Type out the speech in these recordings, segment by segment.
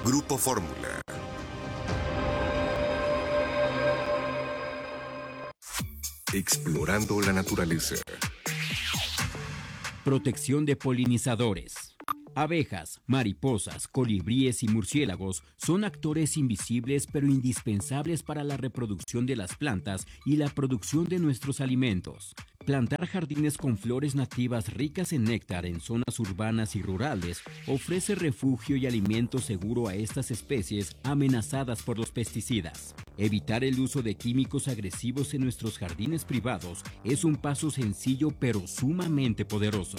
Grupo Fórmula. Explorando la naturaleza. Protección de polinizadores. Abejas, mariposas, colibríes y murciélagos son actores invisibles pero indispensables para la reproducción de las plantas y la producción de nuestros alimentos. Plantar jardines con flores nativas ricas en néctar en zonas urbanas y rurales ofrece refugio y alimento seguro a estas especies amenazadas por los pesticidas. Evitar el uso de químicos agresivos en nuestros jardines privados es un paso sencillo pero sumamente poderoso.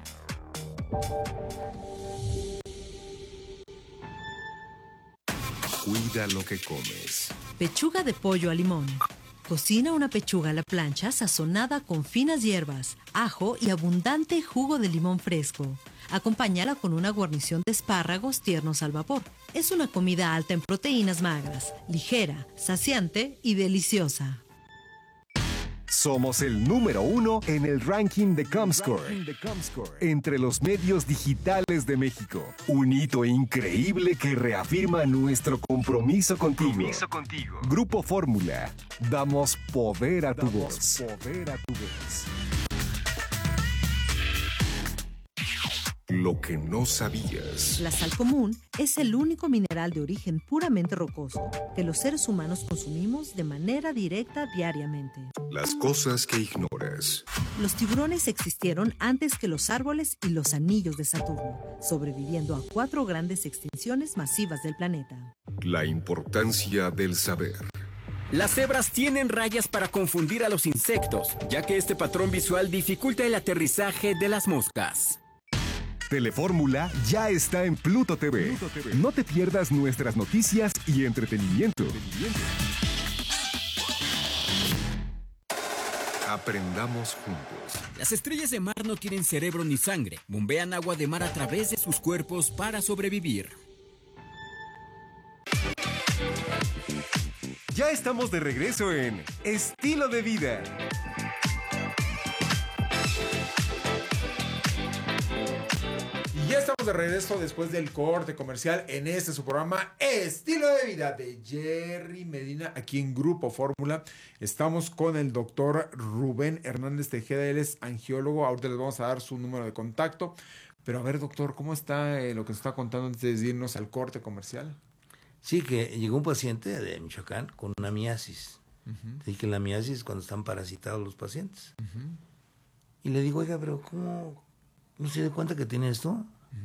Cuida lo que comes. Pechuga de pollo a limón. Cocina una pechuga a la plancha sazonada con finas hierbas, ajo y abundante jugo de limón fresco. Acompáñala con una guarnición de espárragos tiernos al vapor. Es una comida alta en proteínas magras, ligera, saciante y deliciosa. Somos el número 1 en el ranking de Comscore, entre los medios digitales de México. Un hito increíble que reafirma nuestro compromiso contigo. Grupo Fórmula. Damos poder a tu voz. Lo que no sabías. La sal común es el único mineral de origen puramente rocoso que los seres humanos consumimos de manera directa diariamente. Las cosas que ignoras. Los tiburones existieron antes que los árboles y los anillos de Saturno, sobreviviendo a 4 grandes extinciones masivas del planeta. La importancia del saber. Las cebras tienen rayas para confundir a los insectos, ya que este patrón visual dificulta el aterrizaje de las moscas. Telefórmula ya está en Pluto TV. No te pierdas nuestras noticias y entretenimiento. Aprendamos juntos. Las estrellas de mar no tienen cerebro ni sangre, bombean agua de mar a través de sus cuerpos para sobrevivir. Ya estamos de regreso en Estilo de Vida. Ya estamos de regreso después del corte comercial en su programa Estilo de Vida de Jerry Medina, aquí en Grupo Fórmula. Estamos con el doctor Rubén Hernández Tejeda, él es angiólogo. Ahorita les vamos a dar su número de contacto. Pero a ver, doctor, ¿cómo está lo que nos está contando antes de irnos al corte comercial? Sí, que llegó un paciente de Michoacán con una miasis. Y que la miasis es cuando están parasitados los pacientes. Y le digo, oiga, pero ¿cómo no se da cuenta que tiene esto?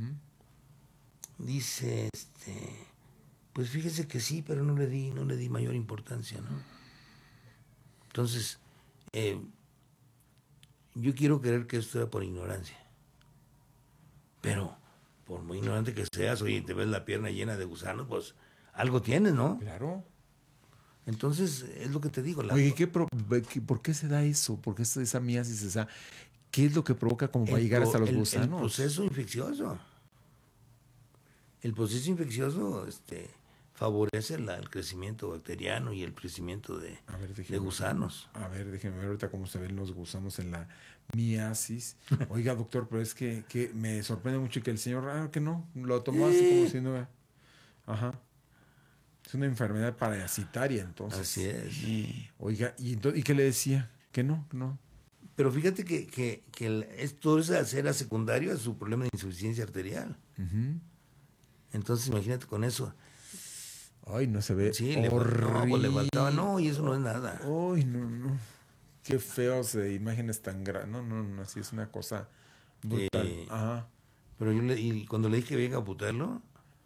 Dice, pues fíjese que sí, pero no le di mayor importancia, ¿no? Entonces, yo quiero creer que esto era por ignorancia. Pero, por muy ignorante que seas, oye, te ves la pierna llena de gusanos, pues algo tienes, ¿no? Claro. Entonces, es lo que te digo. Oye, ¿por qué se da eso? ¿Por qué esa miasis? O sea, ¿qué es lo que provoca como para llegar hasta los gusanos? El proceso infeccioso. El proceso infeccioso favorece el crecimiento bacteriano y el crecimiento de gusanos. A ver, déjeme ver ahorita cómo se ven los gusanos en la miasis. Oiga, doctor, pero es que me sorprende mucho que el señor, que no, lo tomó así como si no. Ajá. Es una enfermedad parasitaria, entonces. Así es. Oiga, ¿y qué le decía? Que no. Pero fíjate que todo eso era secundario a su problema de insuficiencia arterial. Entonces, imagínate con eso. Ay, no se ve. Sí, le faltaba, y eso no es nada. Ay, no. Qué feos imágenes tan grandes. No, así es una cosa brutal. Ajá. Pero y cuando le dije que venga a amputarlo,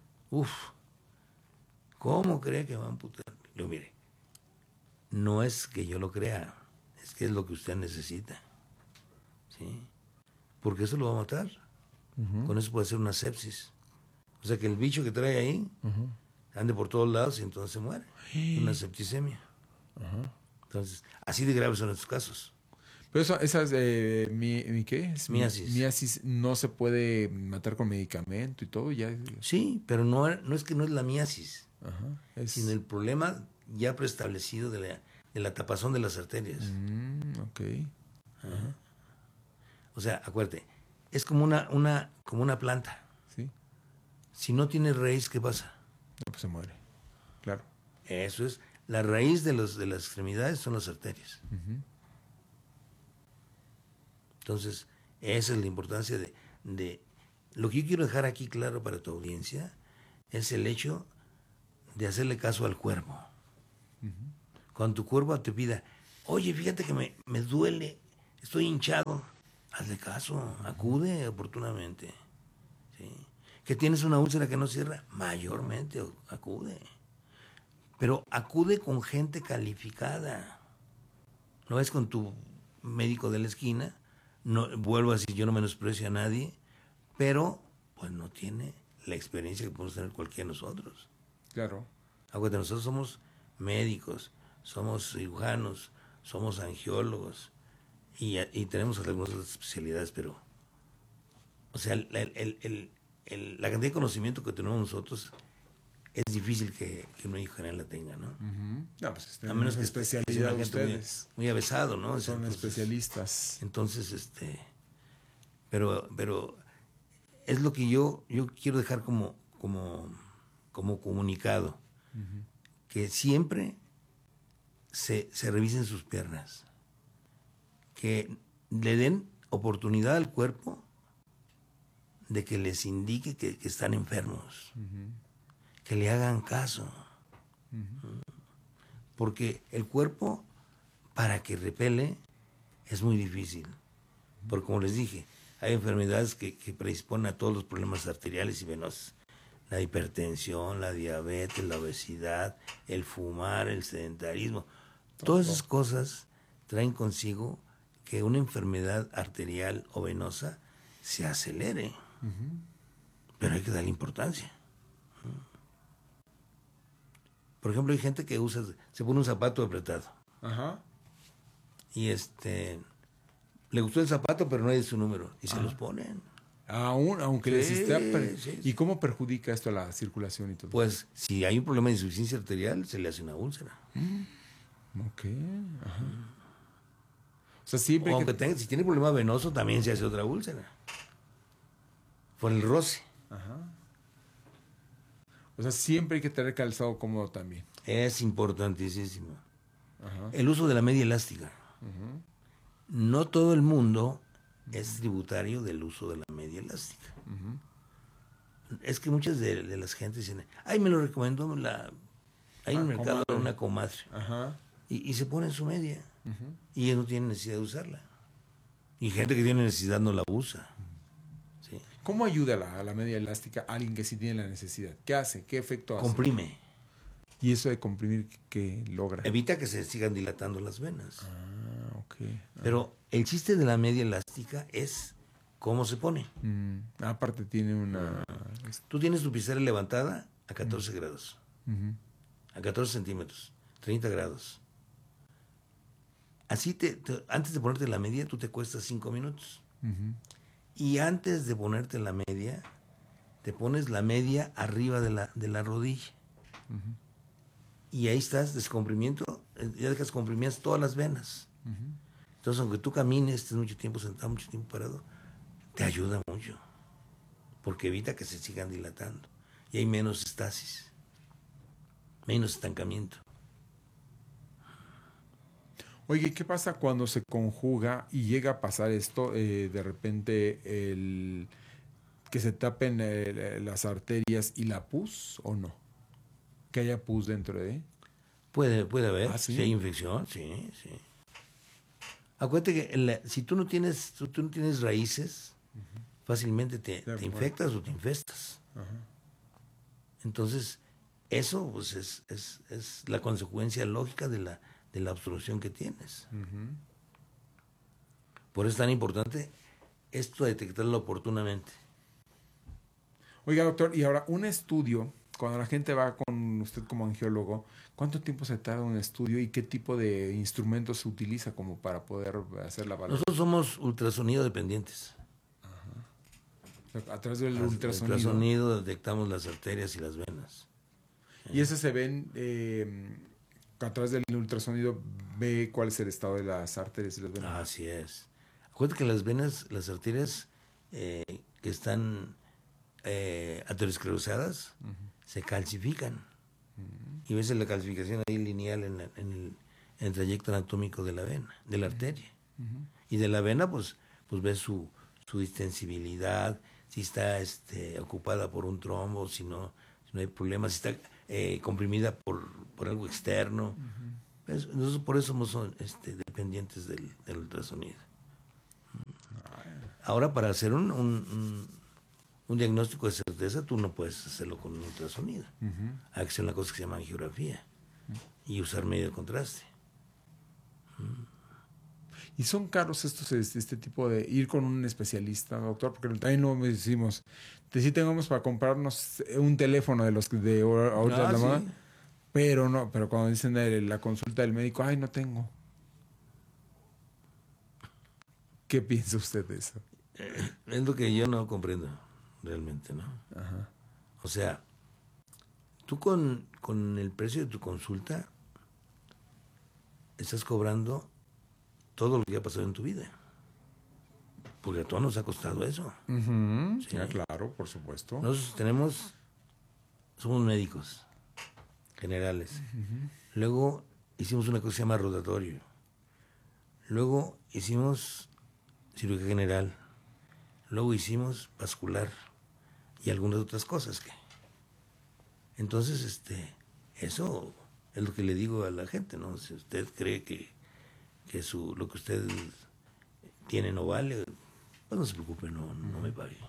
¿cómo cree que va a amputar? Le digo, mire, no es que yo lo crea, es que es lo que usted necesita. ¿Sí? Porque eso lo va a matar. Con eso puede ser una sepsis. O sea, que el bicho que trae ahí ande por todos lados y entonces se muere. Una septicemia. Entonces, así de graves son estos casos. Pero esas ¿qué es? Miasis. Miasis no se puede matar con medicamento y todo ya. Sí, pero no es que no es la miasis, sino el problema ya preestablecido de la tapazón de las arterias. Ok. O sea, acuérdate, es como una planta. Sí. Si no tiene raíz, ¿qué pasa? pues se muere. Claro. Eso es. La raíz de las extremidades son las arterias. Entonces, esa es la importancia de... Lo que yo quiero dejar aquí claro para tu audiencia es el hecho de hacerle caso al cuerpo. Cuando tu cuerpo te pida, oye, fíjate que me duele, estoy hinchado, hazle caso, acude oportunamente. ¿Sí? Que tienes una úlcera que no cierra, mayormente acude. Pero acude con gente calificada. No es con tu médico de la esquina. No, vuelvo a decir, yo no menosprecio a nadie, pero pues no tiene la experiencia que podemos tener cualquiera de nosotros. Claro. Acuérdate, nosotros somos médicos, somos cirujanos, somos angiólogos y tenemos algunas otras especialidades, pero, o sea, la cantidad de conocimiento que tenemos nosotros es difícil que un médico general la tenga, ¿no? No, pues A menos que especialidad sea ustedes. muy avesado, ¿no? Son Entonces, especialistas. Entonces, pero es lo que yo quiero dejar como comunicado, que siempre se revisen sus piernas, que le den oportunidad al cuerpo de que les indique que están enfermos, que le hagan caso, porque el cuerpo, para que repele, es muy difícil, porque como les dije, hay enfermedades que predisponen a todos los problemas arteriales y venosos. La hipertensión, la diabetes, la obesidad, el fumar, el sedentarismo. Todas esas cosas traen consigo que una enfermedad arterial o venosa se acelere. Pero hay que darle importancia. Por ejemplo, hay gente que se pone un zapato apretado. Ajá. Y le gustó el zapato, pero no hay su número. Y se los ponen. Aunque les esté... sí. ¿Y cómo perjudica esto a la circulación y todo? Pues, si hay un problema de insuficiencia arterial, se le hace una úlcera. Ok. Ajá. O sea, siempre O si tiene problema venoso, también se hace otra úlcera. Por el roce. Ajá. O sea, siempre hay que tener calzado cómodo también. Es importantísimo. Ajá. El uso de la media elástica. No todo el mundo es tributario del uso de la media elástica. Es que muchas de las gentes dicen, ay, me lo recomendó hay en el mercado una comadre. Ajá. Y se pone en su media. Y ella no tiene necesidad de usarla. Y gente que tiene necesidad no la usa. ¿Sí? ¿Cómo ayuda a la media elástica a alguien que sí tiene la necesidad? ¿Qué hace? ¿Qué efecto hace? Comprime. ¿Y eso de comprimir qué logra? Evita que se sigan dilatando las venas. Ok. Pero el chiste de la media elástica es cómo se pone. Aparte tiene una... Tú tienes tu pizarra levantada a 14 grados. A 14 centímetros. 30 grados. Así antes de ponerte la media, tú te cuestas 5 minutos. Y antes de ponerte la media, te pones la media arriba de la rodilla. Y ahí estás, descomprimiento, ya dejas comprimidas todas las venas. Entonces, aunque tú camines, estés mucho tiempo sentado, mucho tiempo parado, te ayuda mucho. Porque evita que se sigan dilatando. Y hay menos estasis, menos estancamiento. Oye, ¿qué pasa cuando se conjuga y llega a pasar esto, de repente, que se tapen las arterias y la pus o no? ¿Que haya pus dentro de...? Puede haber, ¿Sí? Si hay infección, sí. Acuérdate que si tú no tienes raíces, fácilmente te infectas o te infestas. Entonces, eso pues es la consecuencia lógica de la obstrucción que tienes. Por eso es tan importante esto de detectarlo oportunamente. Oiga, doctor, y ahora un estudio, cuando la gente va con usted como angiólogo, ¿cuánto tiempo se tarda un estudio y qué tipo de instrumentos se utiliza como para poder hacer la valoración? Nosotros somos ultrasonido dependientes. O sea, a través del ultrasonido. Ultrasonido detectamos las arterias y las venas. Y ese se ven, a través del ultrasonido, ve cuál es el estado de las arterias y las venas. Así es. Acuérdate que las venas, las arterias que están aterosclerosadas, se calcifican. y ves la calcificación ahí lineal en el trayecto anatómico de la vena, de la arteria. Y de la vena, pues ves su distensibilidad, si está ocupada por un trombo, si no hay problemas, si está comprimida por algo externo. Nosotros por eso somos dependientes del ultrasonido. Ahora, para hacer un diagnóstico de certeza, tú no puedes hacerlo con un ultrasonido. Hay que hacer una cosa que se llama angiografía y usar medio de contraste. ¿Y son caros este tipo de ir con un especialista, doctor? Porque también no me decimos, sí tenemos para comprarnos un teléfono de los de ahorita de la moda, Sí. pero cuando dicen la consulta del médico, ay, no tengo. ¿Qué piensa usted de eso? Es lo que yo no comprendo realmente, ¿no? Ajá. O sea, tú con el precio de tu consulta estás cobrando todo lo que ha pasado en tu vida. Porque a todos nos ha costado eso. Ujú. Sí. Ya, claro, por supuesto. Nosotros somos médicos generales. Luego hicimos una cosa que se llama rotatorio. Luego hicimos cirugía general. Luego hicimos vascular y algunas otras cosas que. Entonces, eso es lo que le digo a la gente, ¿no? Si usted cree que lo que usted tiene no vale, pues no se preocupe, no me pague.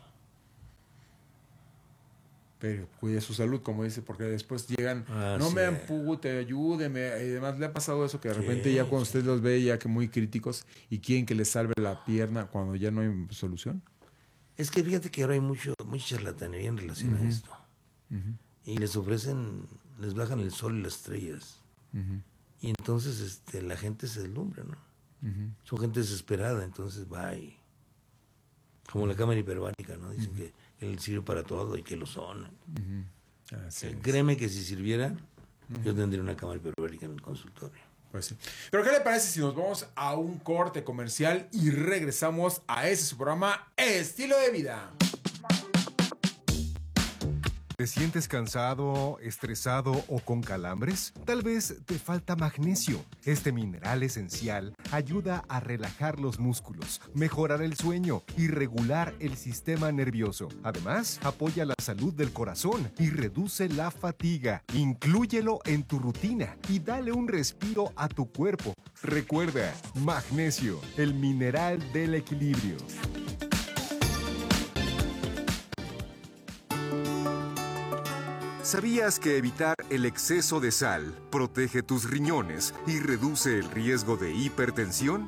Pero cuide su salud, como dice, porque después llegan, no Sí. me ampute, ayúdeme. Y además le ha pasado eso, que de Sí, repente ya cuando sí. usted los ve ya que muy críticos y quieren que les salve la pierna cuando ya no hay solución. Es que fíjate que ahora hay mucha charlatanería en relación a esto. Y les bajan el sol y las estrellas. Y entonces la gente se deslumbra, ¿no? Son gente desesperada, entonces va y... Como la cámara hiperbárica, ¿no? Dicen que él sirve para todo y que lo son. Así es. Créeme que si sirviera, yo tendría una cámara hiperbárica en el consultorio. Pues sí. Pero ¿qué le parece si nos vamos a un corte comercial y regresamos a ese su programa Estilo de Vida? ¿Te sientes cansado, estresado o con calambres? Tal vez te falta magnesio. Este mineral esencial ayuda a relajar los músculos, mejorar el sueño y regular el sistema nervioso. Además, apoya la salud del corazón y reduce la fatiga. Inclúyelo en tu rutina y dale un respiro a tu cuerpo. Recuerda, magnesio, el mineral del equilibrio. ¿Sabías que evitar el exceso de sal protege tus riñones y reduce el riesgo de hipertensión?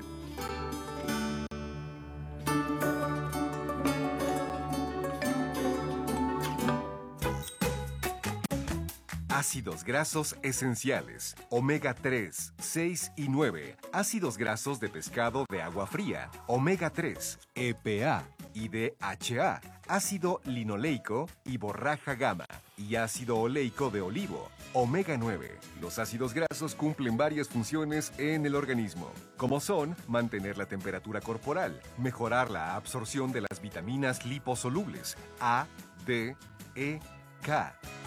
Ácidos grasos esenciales, omega 3, 6 y 9, ácidos grasos de pescado de agua fría, omega 3, EPA y DHA, ácido linoleico y borraja gamma, y ácido oleico de olivo, omega 9. Los ácidos grasos cumplen varias funciones en el organismo, como son mantener la temperatura corporal, mejorar la absorción de las vitaminas liposolubles A, D, E, K,